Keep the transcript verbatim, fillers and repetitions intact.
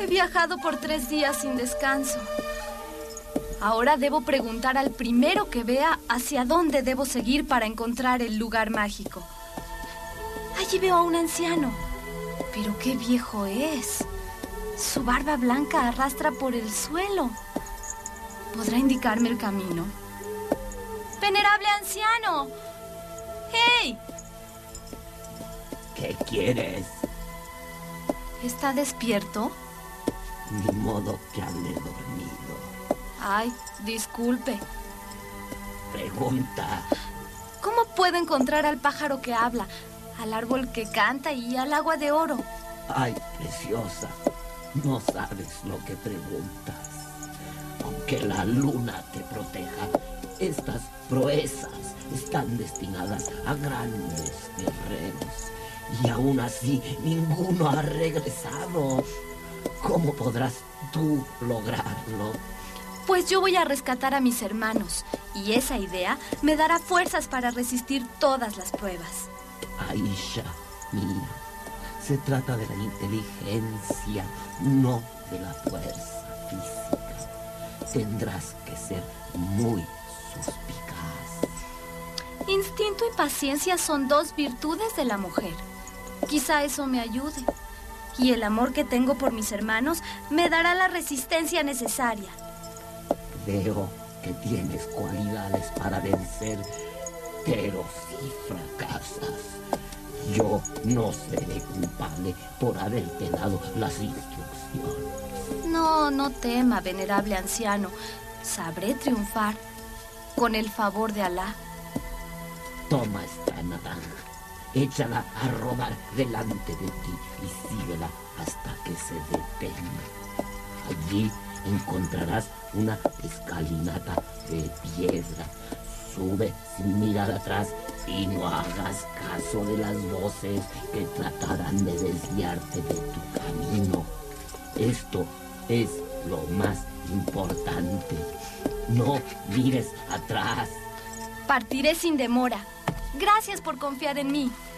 He viajado por tres días sin descanso. Ahora debo preguntar al primero que vea hacia dónde debo seguir para encontrar el lugar mágico. Allí veo a un anciano. Pero qué viejo es. Su barba blanca arrastra por el suelo. ¿Podrá indicarme el camino? ¡Venerable anciano! ¡Hey! ¿Qué quieres? ¿Está despierto? Ni modo que hable dormido. Ay, disculpe. Pregunta. ¿Cómo puedo encontrar al pájaro que habla, al árbol que canta y al agua de oro? Ay, preciosa, no sabes lo que preguntas. Aunque la luna te proteja, estas proezas están destinadas a grandes guerreros. Y aún así, ninguno ha regresado. ¿Cómo podrás tú lograrlo? Pues yo voy a rescatar a mis hermanos. Y esa idea me dará fuerzas para resistir todas las pruebas. Aisha, mira, se trata de la inteligencia, no de la fuerza física. Tendrás que ser muy suspicaz. Instinto y paciencia son dos virtudes de la mujer. Quizá eso me ayude. Y el amor que tengo por mis hermanos me dará la resistencia necesaria. Veo que tienes cualidades para vencer, pero si fracasas, yo no seré culpable por haberte dado las instrucciones. No, no tema, venerable anciano. Sabré triunfar, con el favor de Alá. Toma esta naranja, échala a rodar delante de ti y síguela hasta que se detenga. Allí encontrarás una escalinata de piedra. Sube sin mirar atrás y no hagas caso de las voces que tratarán de desviarte de tu camino. Esto es lo más importante. No mires atrás. Partiré sin demora. Gracias por confiar en mí.